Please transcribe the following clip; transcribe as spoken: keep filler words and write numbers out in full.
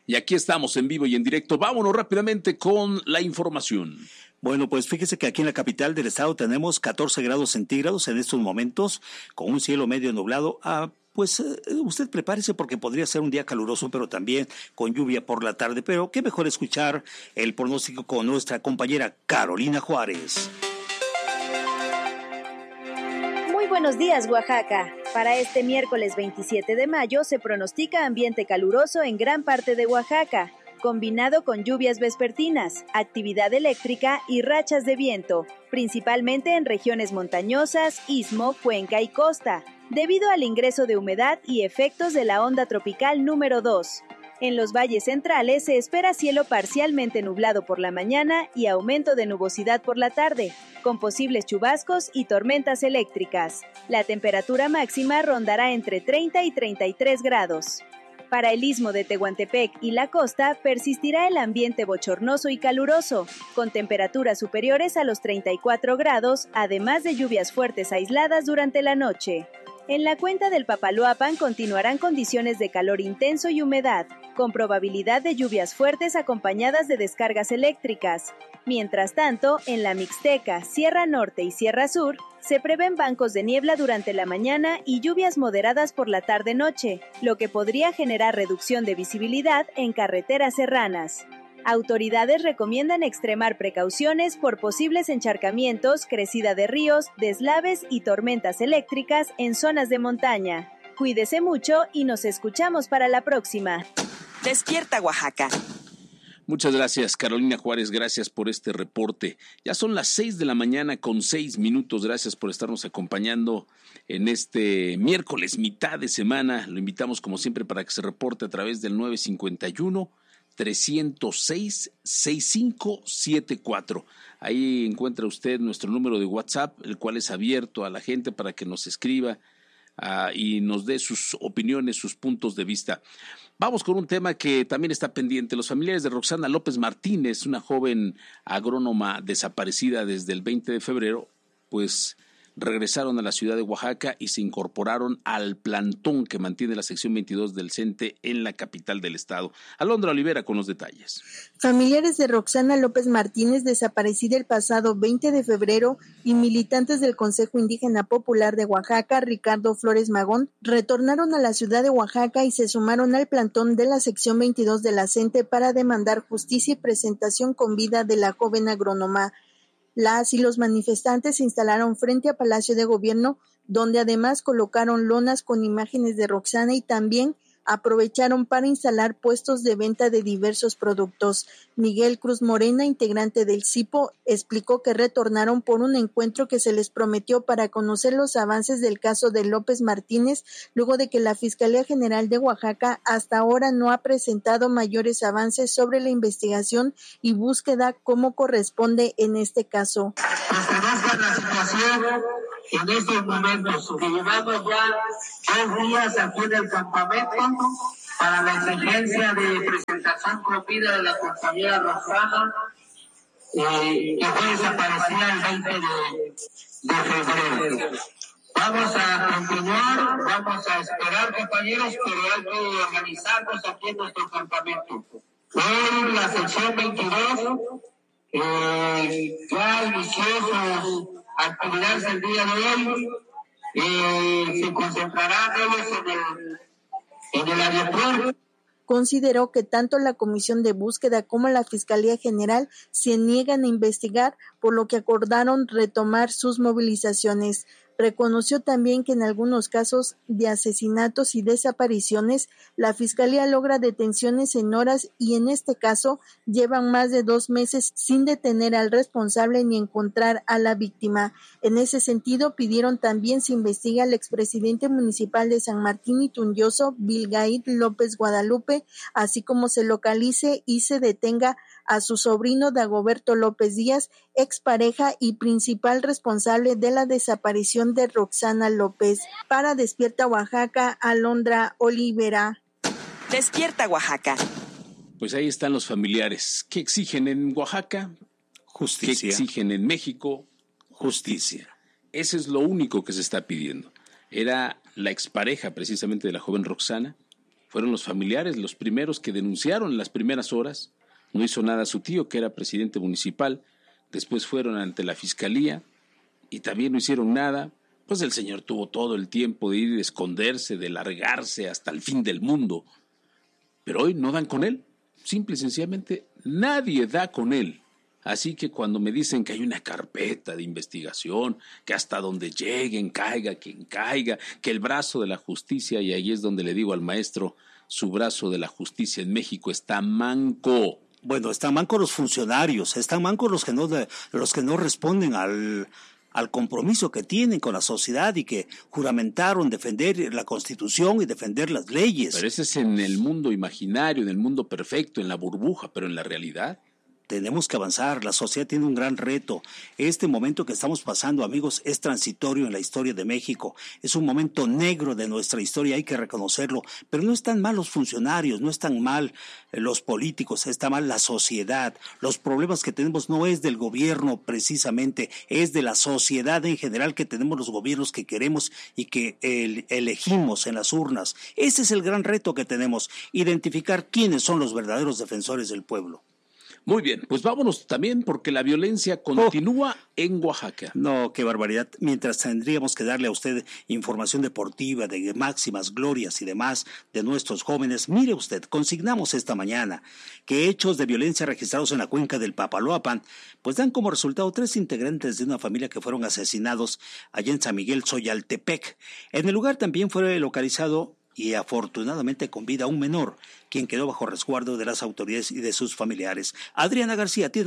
Y aquí estamos en vivo y en directo. Vámonos rápidamente con la información. Bueno, pues fíjese que aquí en la capital del estado tenemos catorce grados centígrados en estos momentos, con un cielo medio nublado. Ah, pues eh, usted prepárese porque podría ser un día caluroso, pero también con lluvia por la tarde. Pero qué mejor escuchar el pronóstico con nuestra compañera Carolina Juárez. Muy buenos días, Oaxaca. Para este miércoles veintisiete de mayo se pronostica ambiente caluroso en gran parte de Oaxaca, combinado con lluvias vespertinas, actividad eléctrica y rachas de viento, principalmente en regiones montañosas, istmo, cuenca y costa, debido al ingreso de humedad y efectos de la onda tropical número dos. En los valles centrales se espera cielo parcialmente nublado por la mañana y aumento de nubosidad por la tarde, con posibles chubascos y tormentas eléctricas. La temperatura máxima rondará entre treinta y treinta y tres grados. Para el istmo de Tehuantepec y la costa persistirá el ambiente bochornoso y caluroso, con temperaturas superiores a los treinta y cuatro grados, además de lluvias fuertes aisladas durante la noche. En la cuenca del Papaloapan continuarán condiciones de calor intenso y humedad, con probabilidad de lluvias fuertes acompañadas de descargas eléctricas. Mientras tanto, en la Mixteca, Sierra Norte y Sierra Sur, se prevén bancos de niebla durante la mañana y lluvias moderadas por la tarde-noche, lo que podría generar reducción de visibilidad en carreteras serranas. Autoridades recomiendan extremar precauciones por posibles encharcamientos, crecida de ríos, deslaves y tormentas eléctricas en zonas de montaña. Cuídese mucho y nos escuchamos para la próxima. Despierta, Oaxaca. Muchas gracias, Carolina Juárez, gracias por este reporte. Ya son las seis de la mañana con seis minutos, gracias por estarnos acompañando en este miércoles, mitad de semana. Lo invitamos como siempre para que se reporte a través del nueve cinco uno, tres cero seis, seis cinco siete cuatro. Ahí encuentra usted nuestro número de WhatsApp, el cual es abierto a la gente para que nos escriba uh, y nos dé sus opiniones, sus puntos de vista. Vamos con un tema que también está pendiente. Los familiares de Roxana López Martínez, una joven agrónoma desaparecida desde el veinte de febrero, pues regresaron a la ciudad de Oaxaca y se incorporaron al plantón que mantiene la sección veintidós del CENTE en la capital del estado. Alondra Olivera con los detalles. Familiares de Roxana López Martínez, desaparecida el pasado veinte de febrero, y militantes del Consejo Indígena Popular de Oaxaca, Ricardo Flores Magón, retornaron a la ciudad de Oaxaca y se sumaron al plantón de la sección veintidós de la CENTE para demandar justicia y presentación con vida de la joven agrónoma. Las y los manifestantes se instalaron frente a Palacio de Gobierno, donde además colocaron lonas con imágenes de Roxana y también aprovecharon para instalar puestos de venta de diversos productos. Miguel Cruz Morena, integrante del C I P O, explicó que retornaron por un encuentro que se les prometió para conocer los avances del caso de López Martínez, luego de que la Fiscalía General de Oaxaca hasta ahora no ha presentado mayores avances sobre la investigación y búsqueda como corresponde en este caso. Pues conozcan la situación en estos momentos, que llevamos ya dos días aquí en el campamento para la exigencia de presentación con vida de la compañera Roxana, eh, que fue desaparecida el veinte de febrero. Vamos a continuar, vamos a esperar, compañeros, pero hay que organizarnos aquí en nuestro campamento. Hoy la sección veintidós eh, ya inició sus actividades el día de hoy. Eh, se concentrarán ellos en el, en el aeropuerto. Consideró que tanto la Comisión de Búsqueda como la Fiscalía General se niegan a investigar, por lo que acordaron retomar sus movilizaciones. Reconoció también que en algunos casos de asesinatos y desapariciones, la Fiscalía logra detenciones en horas y en este caso llevan más de dos meses sin detener al responsable ni encontrar a la víctima. En ese sentido, pidieron también se investigue al expresidente municipal de San Martín Itunyoso, Bilgaid López Guadalupe, así como se localice y se detenga a su sobrino Dagoberto López Díaz, expareja y principal responsable de la desaparición de Roxana López. Para Despierta Oaxaca, Alondra Olivera. Despierta Oaxaca. Pues ahí están los familiares. ¿Qué exigen en Oaxaca? Justicia. ¿Qué exigen en México? Justicia. Eso es lo único que se está pidiendo. Era la expareja precisamente de la joven Roxana. Fueron los familiares los primeros que denunciaron en las primeras horas. No hizo nada su tío, que era presidente municipal. Después fueron ante la fiscalía y también no hicieron nada. Pues el señor tuvo todo el tiempo de ir, de esconderse, de largarse hasta el fin del mundo. Pero hoy no dan con él. Simple y sencillamente nadie da con él. Así que cuando me dicen que hay una carpeta de investigación, que hasta donde lleguen, caiga quien caiga, que el brazo de la justicia, y ahí es donde le digo al maestro, su brazo de la justicia en México está manco. Bueno, están mancos los funcionarios, están mancos los que no, de, los que no responden al, al compromiso que tienen con la sociedad y que juramentaron defender la Constitución y defender las leyes. Pero ese es en el mundo imaginario, en el mundo perfecto, en la burbuja, pero en la realidad... Tenemos que avanzar, la sociedad tiene un gran reto. Este momento que estamos pasando, amigos, es transitorio en la historia de México. Es un momento negro de nuestra historia, hay que reconocerlo. Pero no están mal los funcionarios, no están mal los políticos, está mal la sociedad. Los problemas que tenemos no es del gobierno precisamente, es de la sociedad en general, que tenemos los gobiernos que queremos y que el, elegimos en las urnas. Ese es el gran reto que tenemos, identificar quiénes son los verdaderos defensores del pueblo. Muy bien, pues vámonos también porque la violencia continúa oh. en Oaxaca. No, qué barbaridad. Mientras tendríamos que darle a usted información deportiva de máximas glorias y demás de nuestros jóvenes, mire usted, consignamos esta mañana que hechos de violencia registrados en la cuenca del Papaloapan, pues dan como resultado tres integrantes de una familia que fueron asesinados allá en San Miguel Zoyaltepec. En el lugar también fue localizado y afortunadamente con vida un menor, quien quedó bajo resguardo de las autoridades y de sus familiares. Adriana García tiene